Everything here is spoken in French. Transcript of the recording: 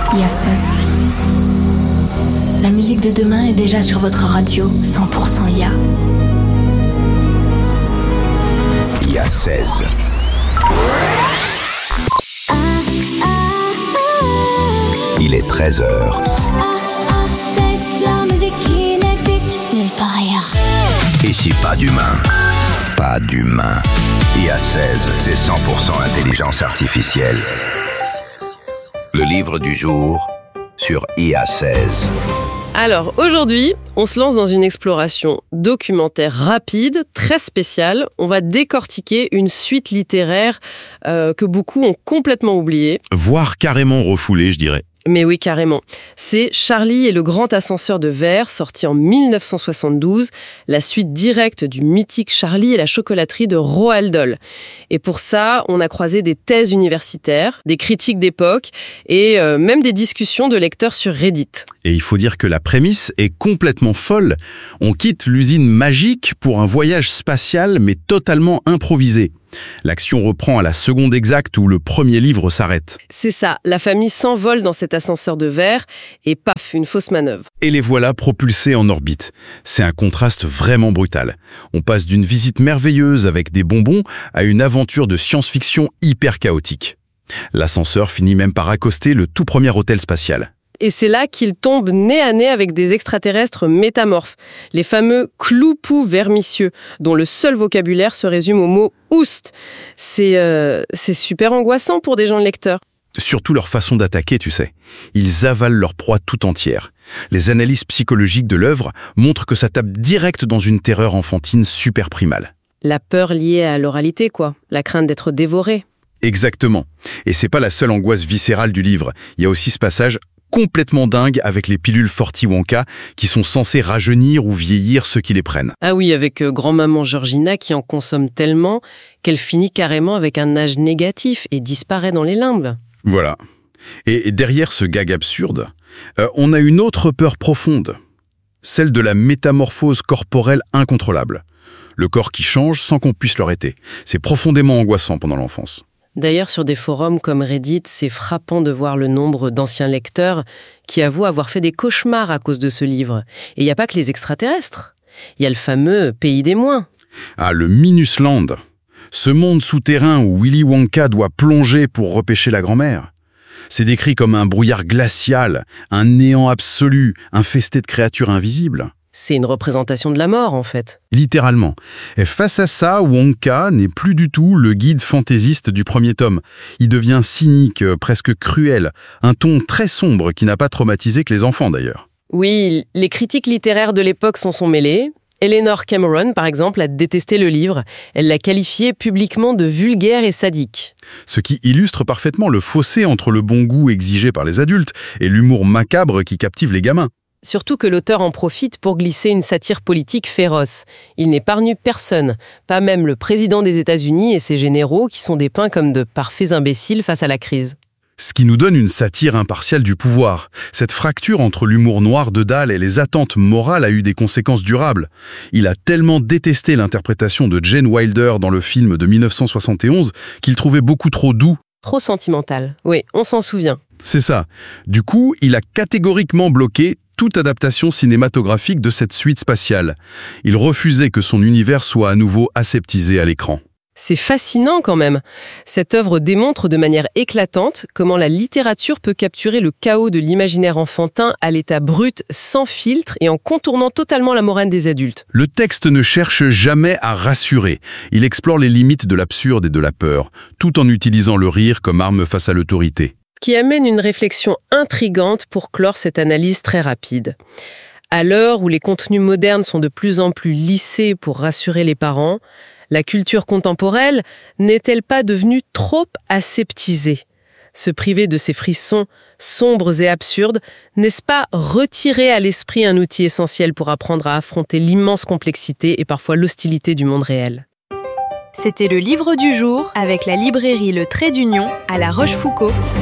IA16. La musique de demain est déjà sur votre radio 100% IA. IA16. Il est 13h. C'est la musique qui n'existe nulle part ailleurs. Ici, pas d'humain. Pas d'humain. IA16, c'est 100% intelligence artificielle. Le livre du jour sur IA16. Alors, aujourd'hui, on se lance dans une exploration documentaire rapide, très spéciale. On va décortiquer une suite littéraire que beaucoup ont complètement oubliée. Voire carrément refoulée, je dirais. Mais oui, carrément. C'est Charlie et le grand ascenseur de verre, sorti en 1972, la suite directe du mythique Charlie et la chocolaterie de Roald Dahl. Et pour ça, on a croisé des thèses universitaires, des critiques d'époque et même des discussions de lecteurs sur Reddit. Et il faut dire que la prémisse est complètement folle. On quitte l'usine magique pour un voyage spatial, mais totalement improvisé. L'action reprend à la seconde exacte où le premier livre s'arrête. C'est ça, la famille s'envole dans cet ascenseur de verre et paf, une fausse manœuvre. Et les voilà propulsés en orbite. C'est un contraste vraiment brutal. On passe d'une visite merveilleuse avec des bonbons à une aventure de science-fiction hyper chaotique. L'ascenseur finit même par accoster le tout premier hôtel spatial. Et c'est là qu'ils tombent nez à nez avec des extraterrestres métamorphes, les fameux cloupous vermicieux, dont le seul vocabulaire se résume au mot « oust ». C'est super angoissant pour des gens lecteurs. Surtout leur façon d'attaquer, tu sais. Ils avalent leur proie tout entière. Les analyses psychologiques de l'œuvre montrent que ça tape direct dans une terreur enfantine super primale. La peur liée à l'oralité, quoi. La crainte d'être dévoré. Exactement. Et c'est pas la seule angoisse viscérale du livre. Il y a aussi ce passage complètement dingue avec les pilules Forty Wonka qui sont censées rajeunir ou vieillir ceux qui les prennent. Ah oui, avec grand-maman Georgina qui en consomme tellement qu'elle finit carrément avec un âge négatif et disparaît dans les limbes. Voilà. Et derrière ce gag absurde, on a une autre peur profonde, celle de la métamorphose corporelle incontrôlable. Le corps qui change sans qu'on puisse l'arrêter. C'est profondément angoissant pendant l'enfance. D'ailleurs, sur des forums comme Reddit, c'est frappant de voir le nombre d'anciens lecteurs qui avouent avoir fait des cauchemars à cause de ce livre. Et il n'y a pas que les extraterrestres. Il y a le fameux Pays des Moins. Ah, le Minusland. Ce monde souterrain où Willy Wonka doit plonger pour repêcher la grand-mère. C'est décrit comme un brouillard glacial, un néant absolu, infesté de créatures invisibles. C'est une représentation de la mort, en fait. Littéralement. Et face à ça, Wonka n'est plus du tout le guide fantaisiste du premier tome. Il devient cynique, presque cruel. Un ton très sombre qui n'a pas traumatisé que les enfants, d'ailleurs. Oui, les critiques littéraires de l'époque s'en sont mêlées. Eleanor Cameron, par exemple, a détesté le livre. Elle l'a qualifié publiquement de vulgaire et sadique. Ce qui illustre parfaitement le fossé entre le bon goût exigé par les adultes et l'humour macabre qui captive les gamins. Surtout que l'auteur en profite pour glisser une satire politique féroce. Il n'épargne personne, pas même le président des États-Unis et ses généraux qui sont dépeints comme de parfaits imbéciles face à la crise. Ce qui nous donne une satire impartiale du pouvoir. Cette fracture entre l'humour noir de Dahl et les attentes morales a eu des conséquences durables. Il a tellement détesté l'interprétation de Gene Wilder dans le film de 1971 qu'il trouvait beaucoup trop doux. Trop sentimental, oui, on s'en souvient. C'est ça. Du coup, il a catégoriquement bloqué toute adaptation cinématographique de cette suite spatiale. Il refusait que son univers soit à nouveau aseptisé à l'écran. C'est fascinant quand même. Cette œuvre démontre de manière éclatante comment la littérature peut capturer le chaos de l'imaginaire enfantin à l'état brut, sans filtre et en contournant totalement la moraine des adultes. Le texte ne cherche jamais à rassurer. Il explore les limites de l'absurde et de la peur, tout en utilisant le rire comme arme face à l'autorité. Ce qui amène une réflexion intrigante pour clore cette analyse très rapide. À l'heure où les contenus modernes sont de plus en plus lissés pour rassurer les parents, la culture contemporaine n'est-elle pas devenue trop aseptisée ? Se priver de ces frissons sombres et absurdes, n'est-ce pas retirer à l'esprit un outil essentiel pour apprendre à affronter l'immense complexité et parfois l'hostilité du monde réel ? C'était le livre du jour avec la librairie Le Trait d'Union à La Rochefoucauld.